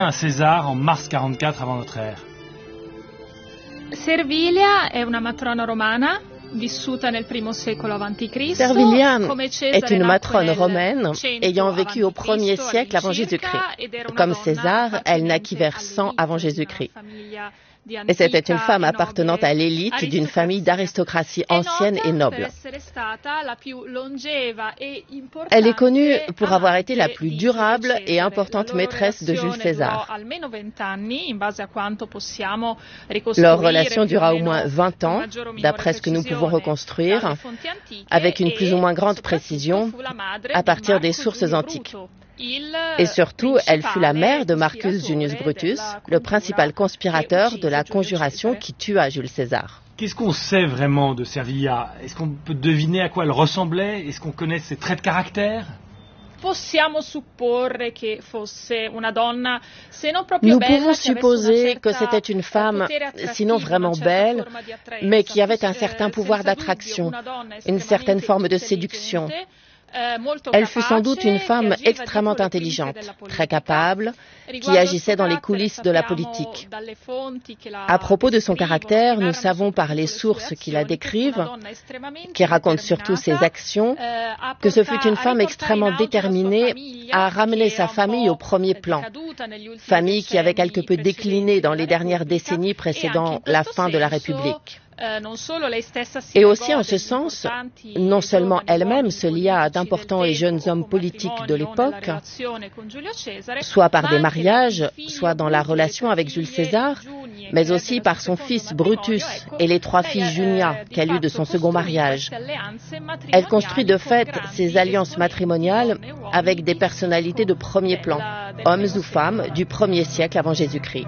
Un César en mars 44 avant notre ère. Servilia è una matrona romana vissuta nel primo secolo a.C. Servilia est une matrone romaine ayant vécu au 1er siècle avant Jésus-Christ. Comme César, elle naquit vers 100 avant Jésus-Christ. Et c'était une femme appartenant à l'élite d'une famille d'aristocratie ancienne et noble. Elle est connue pour avoir été la plus durable et importante maîtresse de Jules César. Leur relation dura au moins 20 ans, d'après ce que nous pouvons reconstruire, avec une plus ou moins grande précision, à partir des sources antiques. Et surtout, elle fut la mère de Marcus Junius Brutus, le principal conspirateur de la conjuration qui tua Jules César. Qu'est-ce qu'on sait vraiment de Servilia? Est-ce qu'on peut deviner à quoi elle ressemblait? Est-ce qu'on connaît ses traits de caractère? Nous pouvons supposer que c'était une femme, sinon vraiment belle, mais qui avait un certain pouvoir d'attraction, une certaine forme de séduction. Elle fut sans doute une femme extrêmement intelligente, très capable, qui agissait dans les coulisses de la politique. À propos de son caractère, nous savons par les sources qui la décrivent, qui racontent surtout ses actions, que ce fut une femme extrêmement déterminée à ramener sa famille au premier plan, famille qui avait quelque peu décliné dans les dernières décennies précédant la fin de la République. Et aussi en ce sens, non seulement elle-même se lia à d'importants et jeunes hommes politiques de l'époque, soit par des mariages, soit dans la relation avec Jules César, mais aussi par son fils Brutus et les 3 filles Junia qu'elle eut de son second mariage. Elle construit de fait ses alliances matrimoniales avec des personnalités de premier plan, hommes ou femmes du 1er siècle avant Jésus-Christ.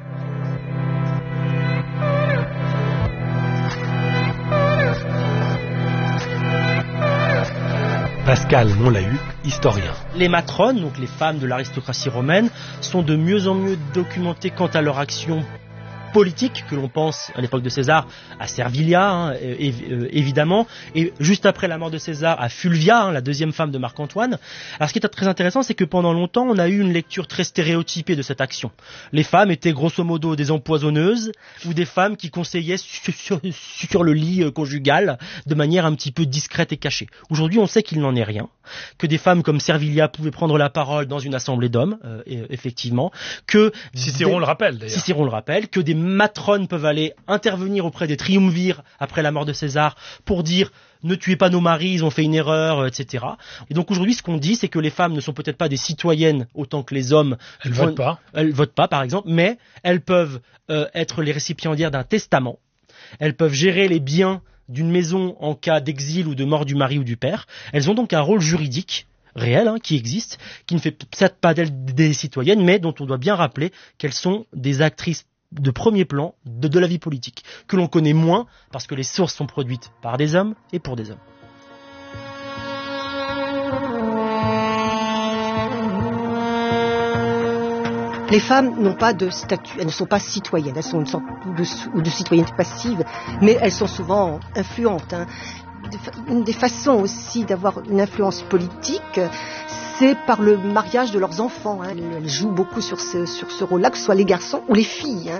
Pascal Monlahuc, historien. Les matrones, donc les femmes de l'aristocratie romaine, sont de mieux en mieux documentées quant à leur action politique, que l'on pense à l'époque de César à Servilia, évidemment, et juste après la mort de César à Fulvia, la deuxième femme de Marc-Antoine. Alors ce qui est très intéressant, c'est que pendant longtemps, on a eu une lecture très stéréotypée de cette action. Les femmes étaient grosso modo des empoisonneuses ou des femmes qui conseillaient sur le lit conjugal de manière un petit peu discrète et cachée. Aujourd'hui, on sait qu'il n'en est rien, que des femmes comme Servilia pouvaient prendre la parole dans une assemblée d'hommes, effectivement, que Cicéron le rappelle d'ailleurs. Cicéron le rappelle, que des matrones peuvent aller intervenir auprès des triumvirs après la mort de César pour dire ne tuez pas nos maris, ils ont fait une erreur, etc. Et donc aujourd'hui, ce qu'on dit, c'est que les femmes ne sont peut-être pas des citoyennes autant que les hommes. Elles votent pas. Elles votent pas, par exemple, mais elles peuvent être les récipiendaires d'un testament. Elles peuvent gérer les biens d'une maison en cas d'exil ou de mort du mari ou du père. Elles ont donc un rôle juridique réel, qui existe, qui ne fait peut-être pas d'elles des citoyennes, mais dont on doit bien rappeler qu'elles sont des actrices de premier plan de la vie politique, que l'on connaît moins parce que les sources sont produites par des hommes et pour des hommes. Les femmes n'ont pas de statut, elles ne sont pas citoyennes, elles sont une sorte de citoyenneté passive, mais elles sont souvent influentes. Une des façons aussi d'avoir une influence politique, c'est par le mariage de leurs enfants. Elles jouent beaucoup sur ce rôle-là, que ce soit les garçons ou les filles.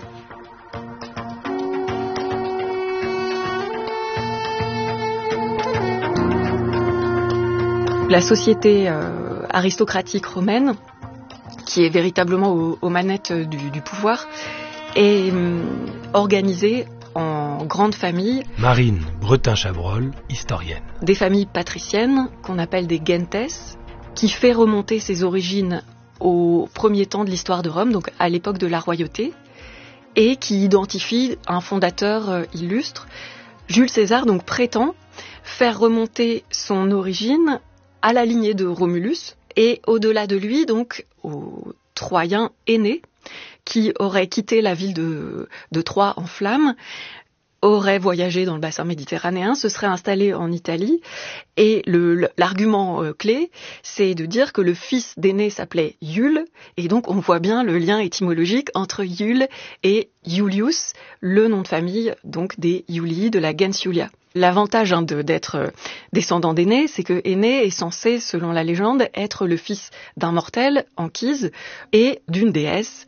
La société aristocratique romaine, qui est véritablement aux manettes du pouvoir, est organisée en grandes familles. Marine Bretin-Chabrol, historienne. Des familles patriciennes, qu'on appelle des gentes, qui fait remonter ses origines au premier temps de l'histoire de Rome, donc à l'époque de la royauté, et qui identifie un fondateur illustre. Jules César donc prétend faire remonter son origine à la lignée de Romulus, et au-delà de lui, donc, au Troyen aîné, qui aurait quitté la ville de Troie en flammes, aurait voyagé dans le bassin méditerranéen, se serait installé en Italie. Et l'argument clé, c'est de dire que le fils d'Énée s'appelait Iule. Et donc, on voit bien le lien étymologique entre Iule et Iulius, le nom de famille donc des Iulii, de la gens Iulia. L'avantage d'être descendant d'Énée, c'est que Énée est censé, selon la légende, être le fils d'un mortel, Anchise, et d'une déesse,